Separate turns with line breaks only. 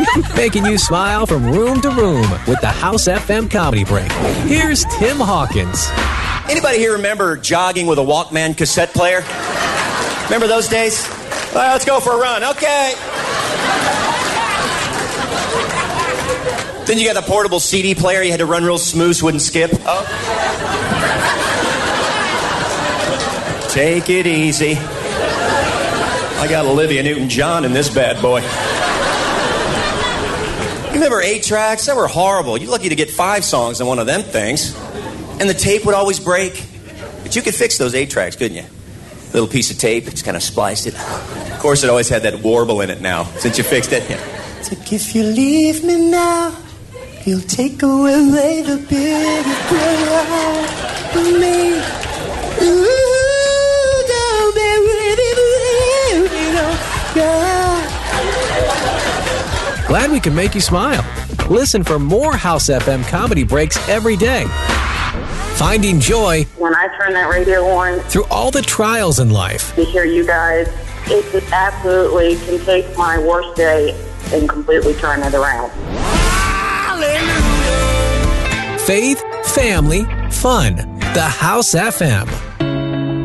Making you smile from room to room with the House FM Comedy Break. Here's Tim Hawkins.
Anybody here remember jogging with a Walkman cassette player? Remember those days? All right, let's go for a run. Okay. Then you got the portable CD player. You had to run real smooth so it wouldn't skip. Oh. Take it easy. I got Olivia Newton-John in this bad boy. You remember 8-tracks? They were horrible. You're lucky to get 5 songs on one of them things. And the tape would always break. But you could fix those 8-tracks, couldn't you? Little piece of tape, just kind of spliced it. Of course, it always had that warble in it now, since you fixed it. Yeah. It's like, if you leave me now, you'll take away the biggest thing out of me. Ooh, don't be really,
Glad we can make you smile. Listen for more House FM comedy breaks every day. Finding joy
when I turn that radio on
through all the trials in life.
To hear you guys, it just absolutely can take my worst day and completely turn it around.
Hallelujah. Faith, family, fun. The House FM.